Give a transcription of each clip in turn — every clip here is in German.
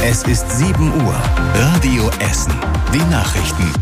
Es ist 7 Uhr. Radio Essen. Die Nachrichten.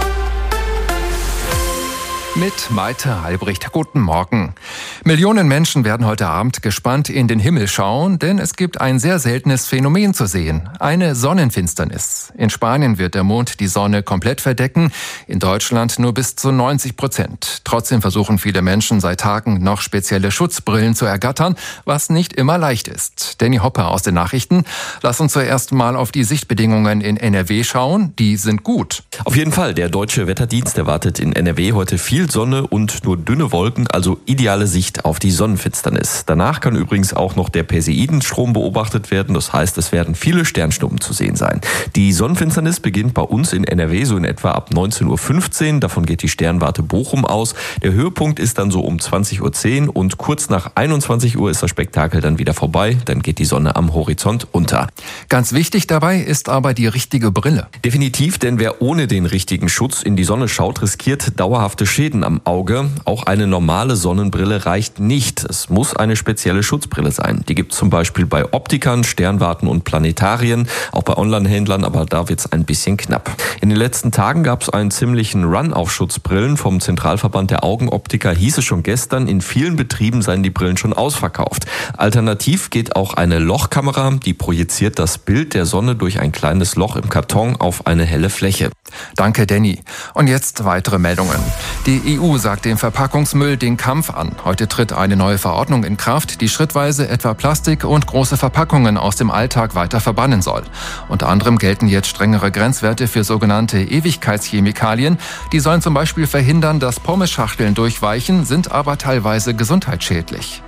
Mit Malte Albrecht. Guten Morgen. Millionen Menschen werden heute Abend gespannt in den Himmel schauen, denn es gibt ein sehr seltenes Phänomen zu sehen. Eine Sonnenfinsternis. In Spanien wird der Mond die Sonne komplett verdecken, in Deutschland nur bis zu 90%. Trotzdem versuchen viele Menschen seit Tagen noch spezielle Schutzbrillen zu ergattern, was nicht immer leicht ist. Danny Hopper aus den Nachrichten. Lass uns zuerst mal auf die Sichtbedingungen in NRW schauen. Die sind gut. Auf jeden Fall. Der Deutsche Wetterdienst erwartet in NRW heute viel Sonne und nur dünne Wolken, also ideale Sicht auf die Sonnenfinsternis. Danach kann übrigens auch noch der Perseidenstrom beobachtet werden. Das heißt, es werden viele Sternschnuppen zu sehen sein. Die Sonnenfinsternis beginnt bei uns in NRW so in etwa ab 19.15 Uhr. Davon geht die Sternwarte Bochum aus. Der Höhepunkt ist dann so um 20.10 Uhr und kurz nach 21 Uhr ist das Spektakel dann wieder vorbei. Dann geht die Sonne am Horizont unter. Ganz wichtig dabei ist aber die richtige Brille. Definitiv, denn wer ohne den richtigen Schutz in die Sonne schaut, riskiert dauerhafte Schäden am Auge. Auch eine normale Sonnenbrille reicht nicht. Es muss eine spezielle Schutzbrille sein. Die gibt es zum Beispiel bei Optikern, Sternwarten und Planetarien, auch bei Online-Händlern, aber da wird es ein bisschen knapp. In den letzten Tagen gab es einen ziemlichen Run auf Schutzbrillen. Vom Zentralverband der Augenoptiker hieß es schon gestern, in vielen Betrieben seien die Brillen schon ausverkauft. Alternativ geht auch eine Lochkamera, die projiziert das Bild der Sonne durch ein kleines Loch im Karton auf eine helle Fläche. Danke, Danny. Und jetzt weitere Meldungen. Die EU sagt dem Verpackungsmüll den Kampf an. Heute tritt eine neue Verordnung in Kraft, die schrittweise etwa Plastik und große Verpackungen aus dem Alltag weiter verbannen soll. Unter anderem gelten jetzt strengere Grenzwerte für sogenannte Ewigkeitschemikalien. Die sollen zum Beispiel verhindern, dass Pommesschachteln durchweichen, sind aber teilweise gesundheitsschädlich.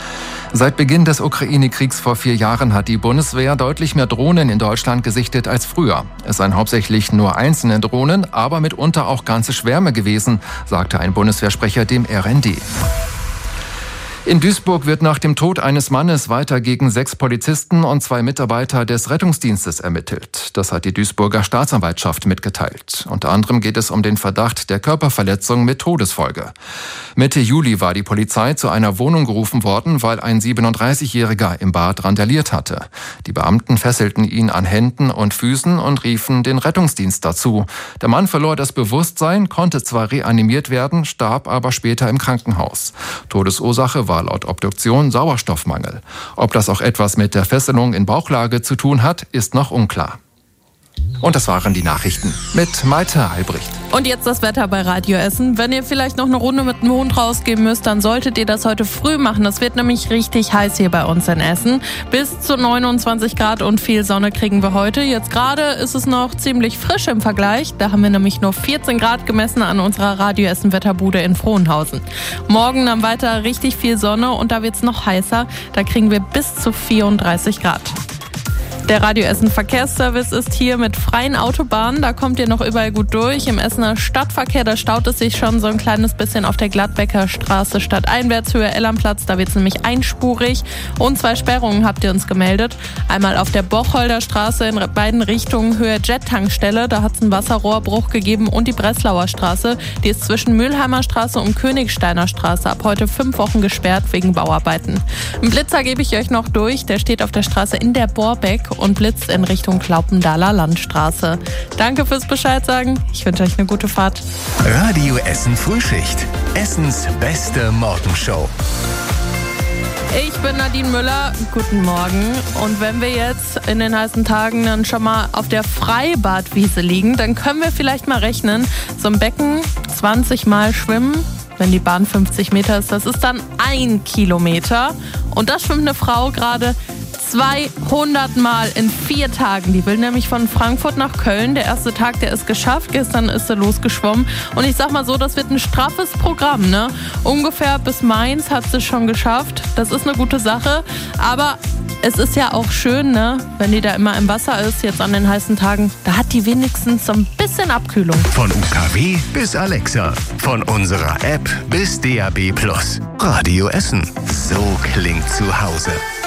Seit Beginn des Ukraine-Kriegs vor 4 Jahren hat die Bundeswehr deutlich mehr Drohnen in Deutschland gesichtet als früher. Es seien hauptsächlich nur einzelne Drohnen, aber mitunter auch ganze Schwärme gewesen, sagte ein Bundeswehrsprecher dem RND. In Duisburg wird nach dem Tod eines Mannes weiter gegen 6 Polizisten und 2 Mitarbeiter des Rettungsdienstes ermittelt. Das hat die Duisburger Staatsanwaltschaft mitgeteilt. Unter anderem geht es um den Verdacht der Körperverletzung mit Todesfolge. Mitte Juli war die Polizei zu einer Wohnung gerufen worden, weil ein 37-Jähriger im Bad randaliert hatte. Die Beamten fesselten ihn an Händen und Füßen und riefen den Rettungsdienst dazu. Der Mann verlor das Bewusstsein, konnte zwar reanimiert werden, starb aber später im Krankenhaus. Todesursache war laut Obduktion Sauerstoffmangel. Ob das auch etwas mit der Fesselung in Bauchlage zu tun hat, ist noch unklar. Und das waren die Nachrichten mit Malte Albrecht. Und jetzt das Wetter bei Radio Essen. Wenn ihr vielleicht noch eine Runde mit dem Hund rausgehen müsst, dann solltet ihr das heute früh machen. Es wird nämlich richtig heiß hier bei uns in Essen. Bis zu 29 Grad und viel Sonne kriegen wir heute. Jetzt gerade ist es noch ziemlich frisch im Vergleich. Da haben wir nämlich nur 14 Grad gemessen an unserer Radio Essen Wetterbude in Frohnhausen. Morgen dann weiter richtig viel Sonne und da wird es noch heißer. Da kriegen wir bis zu 34 Grad. Der Radio Essen Verkehrsservice ist hier mit freien Autobahnen. Da kommt ihr noch überall gut durch. Im Essener Stadtverkehr, da staut es sich schon so ein kleines bisschen auf der Gladbecker Straße stadteinwärts, Höhe Ellermplatz. Da wird es nämlich einspurig. Und 2 Sperrungen habt ihr uns gemeldet. Einmal auf der Bocholder Straße in beiden Richtungen Höhe Jet-Tankstelle. Da hat es einen Wasserrohrbruch gegeben. Und die Breslauer Straße, die ist zwischen Mülheimer Straße und Königsteiner Straße ab heute 5 Wochen gesperrt wegen Bauarbeiten. Einen Blitzer gebe ich euch noch durch. Der steht auf der Straße in der Borbeck und blitzt in Richtung Klaupendaler Landstraße. Danke fürs Bescheid sagen. Ich wünsche euch eine gute Fahrt. Radio Essen Frühschicht. Essens beste Morgenshow. Ich bin Nadine Müller. Guten Morgen. Und wenn wir jetzt in den heißen Tagen dann schon mal auf der Freibadwiese liegen, dann können wir vielleicht mal rechnen. So ein Becken 20 Mal schwimmen. Wenn die Bahn 50 Meter ist, das ist dann 1 Kilometer. Und da schwimmt eine Frau gerade 200 Mal in 4 Tagen. Die will nämlich von Frankfurt nach Köln. Der erste Tag, der ist geschafft. Gestern ist sie losgeschwommen. Und ich sag mal so, das wird ein straffes Programm, ne? Ungefähr bis Mainz hat sie schon geschafft. Das ist eine gute Sache. Aber es ist ja auch schön, ne? Wenn die da immer im Wasser ist, jetzt an den heißen Tagen. Da hat die wenigstens so ein bisschen Abkühlung. Von UKW bis Alexa. Von unserer App bis DAB+. Radio Essen. So klingt zu Hause.